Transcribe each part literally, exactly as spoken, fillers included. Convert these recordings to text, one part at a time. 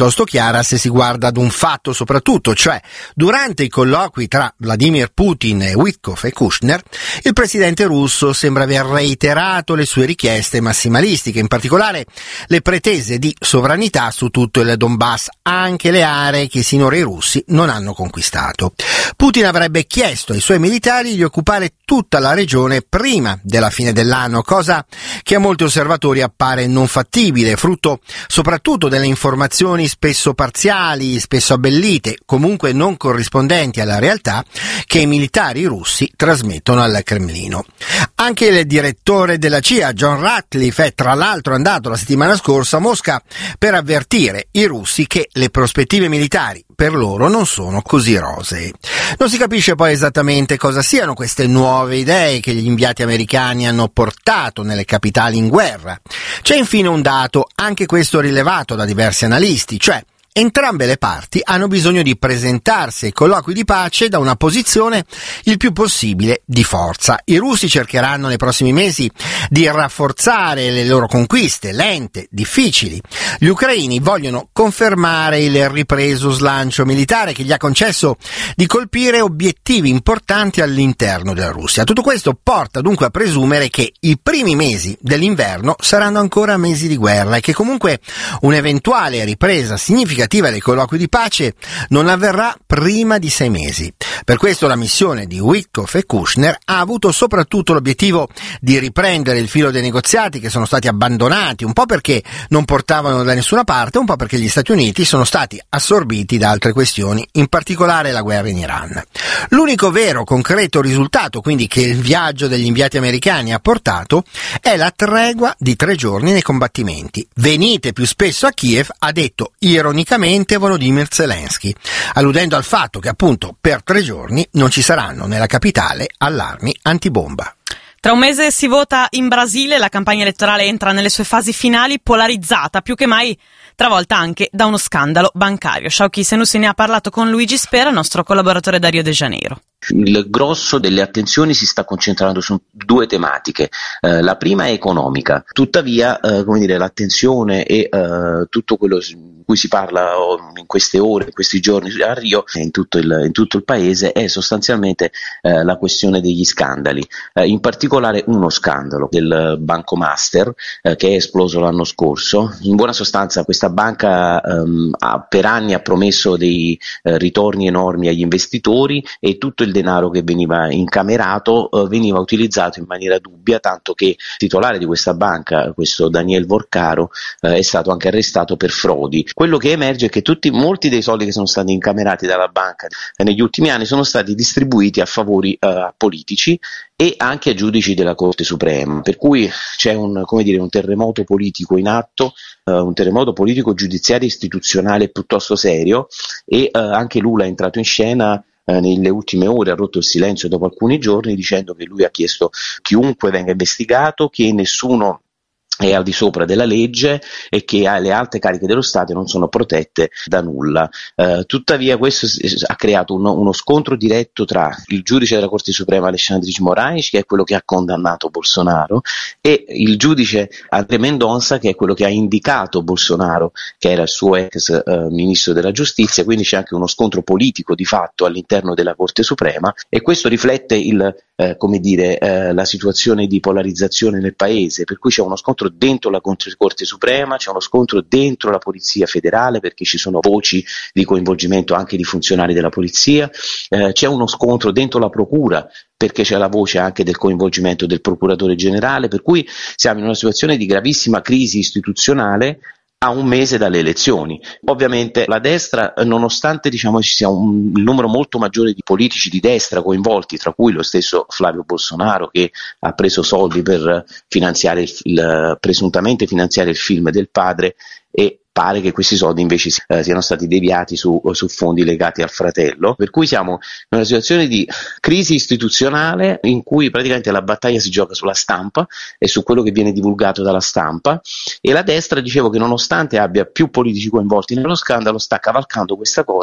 piuttosto chiara se si guarda ad un fatto soprattutto, cioè durante i colloqui tra Vladimir Putin e Witkoff e Kushner, il presidente russo sembra aver reiterato le sue richieste massimalistiche, in particolare le pretese di sovranità su tutto il Donbass, anche le aree che sinora i russi non hanno conquistato. Putin avrebbe chiesto ai suoi militari di occupare tutta la regione prima della fine dell'anno, cosa che a molti osservatori appare non fattibile, frutto soprattutto delle informazioni spesso parziali, spesso abbellite, comunque non corrispondenti alla realtà che i militari russi trasmettono al Cremlino. Anche il direttore della C I A, John Ratcliffe, è tra l'altro andato la settimana scorsa a Mosca per avvertire i russi che le prospettive militari per loro non sono così rosee. Non si capisce poi esattamente cosa siano queste nuove idee che gli inviati americani hanno portato nelle capitali in guerra. C'è infine un dato, anche questo rilevato da diversi analisti, cioè entrambe le parti hanno bisogno di presentarsi ai colloqui di pace da una posizione il più possibile di forza. I russi cercheranno nei prossimi mesi di rafforzare le loro conquiste, lente, difficili. Gli ucraini vogliono confermare il ripreso slancio militare che gli ha concesso di colpire obiettivi importanti all'interno della Russia. Tutto questo porta dunque a presumere che i primi mesi dell'inverno saranno ancora mesi di guerra e che comunque un'eventuale ripresa significativa dei colloqui di pace non avverrà prima di sei mesi. Per questo la missione di Witkoff e Kushner ha avuto soprattutto l'obiettivo di riprendere il filo dei negoziati che sono stati abbandonati, un po' perché non portavano da nessuna parte, un po' perché gli Stati Uniti sono stati assorbiti da altre questioni, in particolare la guerra in Iran. L'unico vero concreto risultato, quindi, che il viaggio degli inviati americani ha portato è la tregua di tre giorni nei combattimenti. Venite più spesso a Kiev, ha detto ironicamente Volodymyr Zelensky, alludendo al fatto che appunto per tre giorni non ci saranno nella capitale allarmi antibomba. Tra un mese si vota in Brasile, la campagna elettorale entra nelle sue fasi finali, polarizzata più che mai, travolta anche da uno scandalo bancario. Shauki Senussi ne ha parlato con Luigi Spera, nostro collaboratore da Rio de Janeiro. Il grosso delle attenzioni si sta concentrando su due tematiche. Eh, la prima è economica, tuttavia eh, come dire, l'attenzione e eh, tutto quello di cui si parla in queste ore, in questi giorni a Rio e in tutto il, in tutto il paese è sostanzialmente eh, la questione degli scandali, eh, in particolare uno scandalo del Banco Master eh, che è esploso l'anno scorso. In buona sostanza questa banca ehm, ha, per anni ha promesso dei eh, ritorni enormi agli investitori e tutto il denaro che veniva incamerato eh, veniva utilizzato in maniera dubbia, tanto che il titolare di questa banca, questo Daniel Vorcaro, eh, è stato anche arrestato per frodi. Quello che emerge è che tutti, molti dei soldi che sono stati incamerati dalla banca eh, negli ultimi anni sono stati distribuiti a favori eh, a politici e anche a giudici della Corte Suprema, per cui c'è un, come dire, un terremoto politico in atto, eh, un terremoto politico giudiziario e istituzionale piuttosto serio e eh, anche Lula è entrato in scena nelle ultime ore, ha rotto il silenzio dopo alcuni giorni dicendo che lui ha chiesto chiunque venga investigato, che nessuno è al di sopra della legge e che le alte cariche dello Stato non sono protette da nulla. Eh, tuttavia questo ha creato uno, uno scontro diretto tra il giudice della Corte Suprema Alexandre de Moraes, che è quello che ha condannato Bolsonaro, e il giudice André Mendonça, che è quello che ha indicato Bolsonaro, che era il suo ex eh, ministro della giustizia. Quindi c'è anche uno scontro politico di fatto all'interno della Corte Suprema e questo riflette il, eh, come dire, eh, la situazione di polarizzazione nel paese, per cui c'è uno scontro dentro la Corte Suprema, c'è uno scontro dentro la Polizia Federale perché ci sono voci di coinvolgimento anche di funzionari della Polizia, eh, c'è uno scontro dentro la Procura perché c'è la voce anche del coinvolgimento del Procuratore Generale, per cui siamo in una situazione di gravissima crisi istituzionale a un mese dalle elezioni. Ovviamente la destra, nonostante diciamo ci sia un, un numero molto maggiore di politici di destra coinvolti, tra cui lo stesso Flavio Bolsonaro che ha preso soldi per finanziare il, il presuntamente finanziare il film del padre, e pare che questi soldi invece eh, siano stati deviati su, su fondi legati al fratello, per cui siamo in una situazione di crisi istituzionale in cui praticamente la battaglia si gioca sulla stampa e su quello che viene divulgato dalla stampa, e la destra, dicevo, che nonostante abbia più politici coinvolti nello scandalo sta cavalcando questa cosa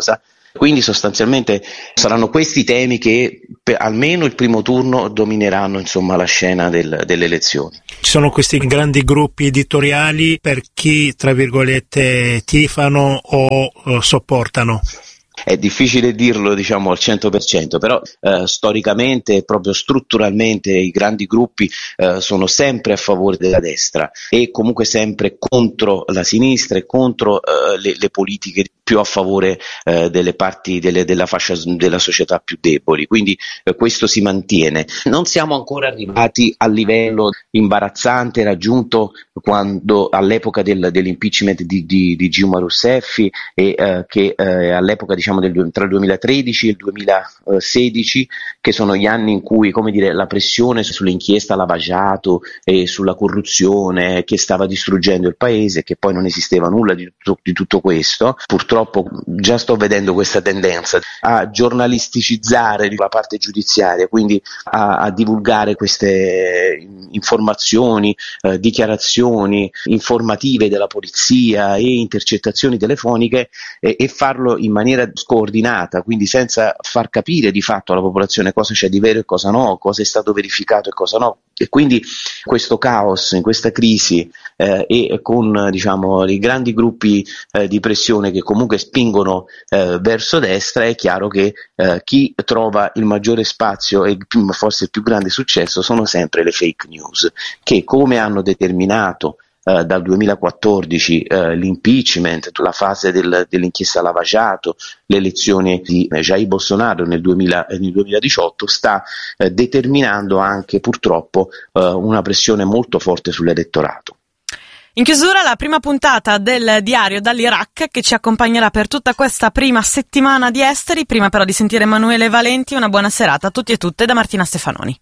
Quindi sostanzialmente saranno questi temi che per almeno il primo turno domineranno insomma la scena del, delle elezioni. Ci sono questi grandi gruppi editoriali per chi, tra virgolette, tifano o, o sopportano? È difficile dirlo, diciamo, al cento per cento, però eh, storicamente e proprio strutturalmente i grandi gruppi eh, sono sempre a favore della destra e comunque sempre contro la sinistra e contro eh, le, le politiche più a favore eh, delle parti delle, della fascia della società più deboli, quindi eh, questo si mantiene. Non siamo ancora arrivati al livello imbarazzante raggiunto quando all'epoca del, dell'impeachment di, di, di Dilma Rousseff e eh, che eh, all'epoca diciamo del, tra il duemilatredici e il duemilasedici, che sono gli anni in cui, come dire, la pressione sull'inchiesta lavagiato e sulla corruzione che stava distruggendo il paese, che poi non esisteva nulla di tutto, di tutto questo. Purtroppo già sto vedendo questa tendenza a giornalisticizzare la parte giudiziaria, quindi a, a divulgare queste informazioni, eh, dichiarazioni informative della polizia e intercettazioni telefoniche eh, e farlo in maniera scoordinata, quindi senza far capire di fatto alla popolazione cosa c'è di vero e cosa no, cosa è stato verificato e cosa no. E quindi questo caos, in questa crisi eh, e con diciamo i grandi gruppi eh, di pressione che comunque spingono eh, verso destra, è chiaro che eh, chi trova il maggiore spazio e più, forse il più grande successo sono sempre le fake news, che come hanno determinato Uh, dal duemilaquattordici uh, l'impeachment, la fase del, dell'inchiesta lavagiato, le elezioni di Jair Bolsonaro nel, duemila, nel duemiladiciotto, sta uh, determinando anche purtroppo uh, una pressione molto forte sull'elettorato. In chiusura la prima puntata del diario dall'Iraq che ci accompagnerà per tutta questa prima settimana di esteri. Prima però di sentire Emanuele Valenti, una buona serata a tutti e tutte da Martina Stefanoni.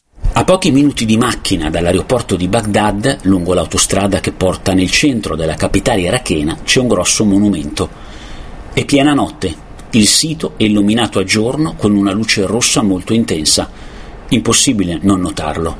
A pochi minuti di macchina dall'aeroporto di Baghdad, lungo l'autostrada che porta nel centro della capitale irachena, c'è un grosso monumento. È piena notte. Il sito è illuminato a giorno con una luce rossa molto intensa. Impossibile non notarlo.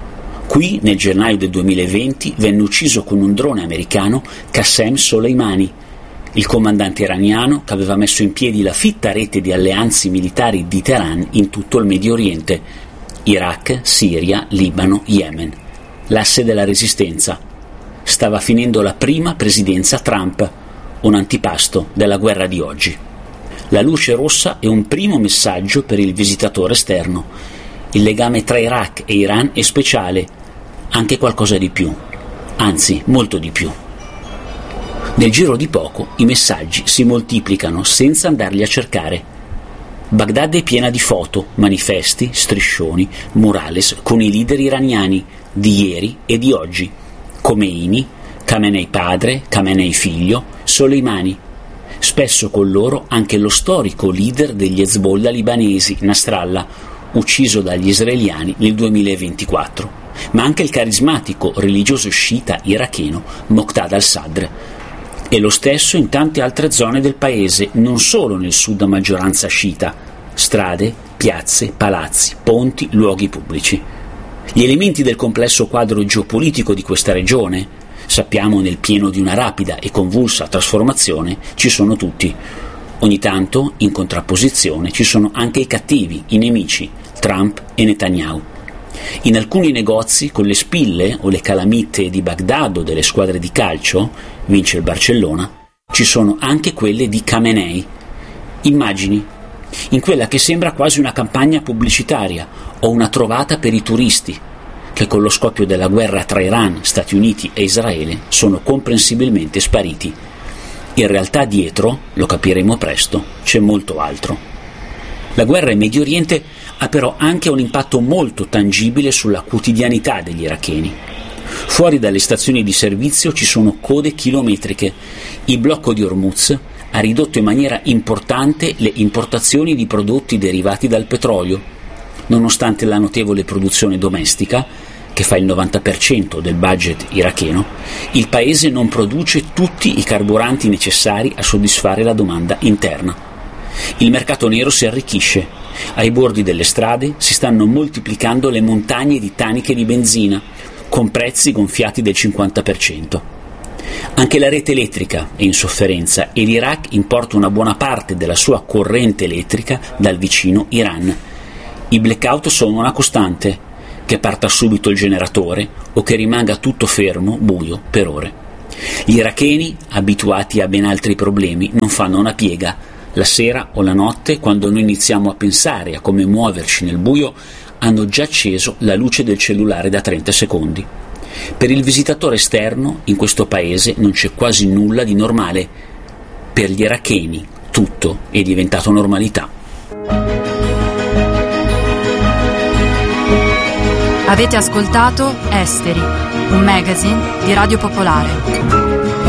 Qui, nel gennaio del duemilaventi, venne ucciso con un drone americano Qasem Soleimani, il comandante iraniano che aveva messo in piedi la fitta rete di alleanze militari di Teheran in tutto il Medio Oriente. Iraq, Siria, Libano, Yemen. L'asse della resistenza. Stava finendo la prima presidenza Trump, un antipasto della guerra di oggi. La luce rossa è un primo messaggio per il visitatore esterno. Il legame tra Iraq e Iran è speciale, anche qualcosa di più, anzi molto di più. Nel giro di poco i messaggi si moltiplicano senza andarli a cercare. Baghdad è piena di foto, manifesti, striscioni, murales con i leader iraniani di ieri e di oggi: Khomeini, Khamenei padre, Khamenei figlio, Soleimani. Spesso con loro anche lo storico leader degli Hezbollah libanesi, Nasrallah, ucciso dagli israeliani nel duemilaventiquattro, ma anche il carismatico religioso sciita iracheno Moqtada al-Sadr. E lo stesso in tante altre zone del paese, non solo nel sud a maggioranza sciita: strade, piazze, palazzi, ponti, luoghi pubblici. Gli elementi del complesso quadro geopolitico di questa regione, sappiamo nel pieno di una rapida e convulsa trasformazione, ci sono tutti. Ogni tanto, in contrapposizione, ci sono anche i cattivi, i nemici, Trump e Netanyahu. In alcuni negozi, con le spille o le calamite di Baghdad o delle squadre di calcio, vince il Barcellona, ci sono anche quelle di Khamenei. Immagini, in quella che sembra quasi una campagna pubblicitaria o una trovata per i turisti, che con lo scoppio della guerra tra Iran, Stati Uniti e Israele sono comprensibilmente spariti. In realtà dietro, lo capiremo presto, c'è molto altro. La guerra in Medio Oriente ha però anche un impatto molto tangibile sulla quotidianità degli iracheni. Fuori dalle stazioni di servizio ci sono code chilometriche. Il blocco di Hormuz ha ridotto in maniera importante le importazioni di prodotti derivati dal petrolio. Nonostante la notevole produzione domestica, che fa il novanta per cento del budget iracheno, il paese non produce tutti i carburanti necessari a soddisfare la domanda interna. Il mercato nero si arricchisce. Ai bordi delle strade si stanno moltiplicando le montagne di taniche di benzina, con prezzi gonfiati del cinquanta per cento. Anche la rete elettrica è in sofferenza e l'Iraq importa una buona parte della sua corrente elettrica dal vicino Iran. I blackout sono una costante, che parta subito il generatore o che rimanga tutto fermo, buio, per ore. Gli iracheni, abituati a ben altri problemi, non fanno una piega. La sera o la notte, quando noi iniziamo a pensare a come muoverci nel buio, hanno già acceso la luce del cellulare da trenta secondi. Per il visitatore esterno, in questo paese non c'è quasi nulla di normale. Per gli iracheni tutto è diventato normalità. Avete ascoltato Esteri, un magazine di Radio Popolare.